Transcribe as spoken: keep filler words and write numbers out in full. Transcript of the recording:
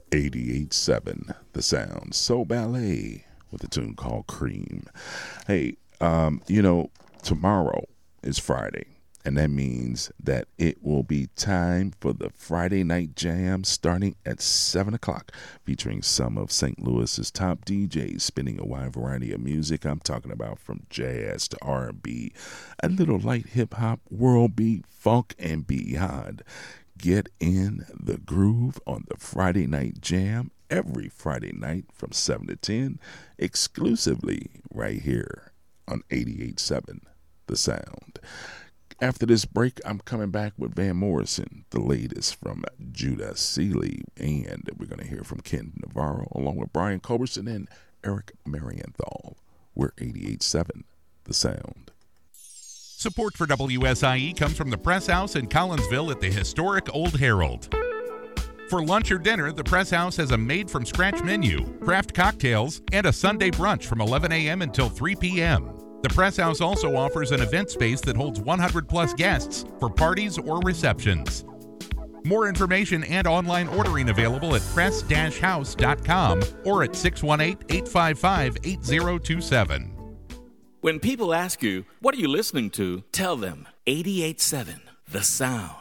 eighty-eight point seven The Sound. Soul Ballet with a tune called Cream. Hey, um, you know, tomorrow is Friday, and that means that it will be time for the Friday Night Jam starting at seven o'clock, featuring some of Saint Louis's top D Js spinning a wide variety of music. I'm talking about from jazz to R and B, a little light hip-hop, world beat, funk, and beyond. Get in the groove on the Friday Night Jam every Friday night from seven to ten, exclusively right here on eighty-eight point seven The Sound. After this break, I'm coming back with Van Morrison, the latest from Judah Seeley, and we're going to hear from Ken Navarro along with Brian Culbertson and Eric Marienthal. We're eighty-eight point seven The Sound. Support for W S I E comes from the Press House in Collinsville at the historic Old Herald. For lunch or dinner, the Press House has a made-from-scratch menu, craft cocktails, and a Sunday brunch from eleven a.m. until three p.m. The Press House also offers an event space that holds one hundred plus guests for parties or receptions. More information and online ordering available at press dash house dot com or at six one eight, eight five five, eight zero two seven. When people ask you, what are you listening to? Tell them eighty-eight point seven The Sound.